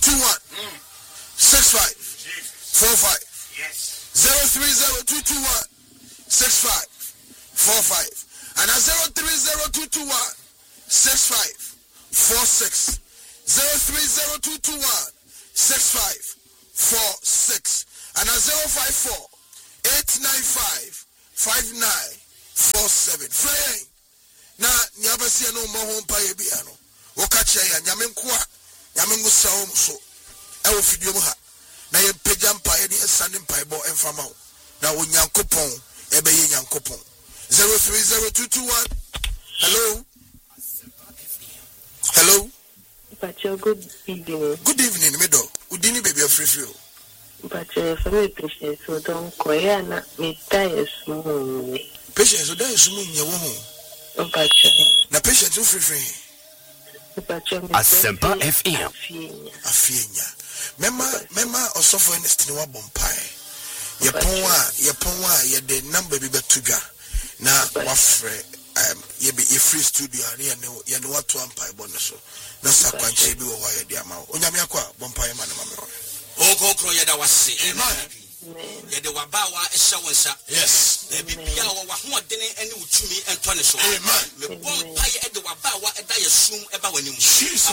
221 65 45. Yes. 030 65 45 and 030 65 46 030 65 46 and 054 895 5947. Frey na nyabasi no mo ho mpa ye bia no wo ka che ya nyame nkoa nyame ngusa wo so e wo fidie mu ha na ye pagya mpa ye de esane mpa e bo emfama wo na wo nyankopon e be ye nyankopon. 03021 hello. Hello. Pacho, good evening. Good evening, Medo. Udini baby of free. Pacho, for me patience, so don't koyana me tires mo. Patience, so that is me in your home. Pacho. Na patience you free. Pacho, Asempa FM. Afienya. Mema osofo ernest ni wa bompae. Ye ponwa ye de number bi betuga. Na wafre ye free studio ani ye no watu ampa ebono so. Na sakwanche bi wo wa ye de ama wo. Onyame akwa bompae ma na mame. Okokro ye da wase. Amen. Ye de wabawa ehya wonsa. Yes. Na bibia wo wa hoodene ene utumi ento ne so. Amen. Me bompae e de wabawa e da ye sum e ba wanim. Jesus.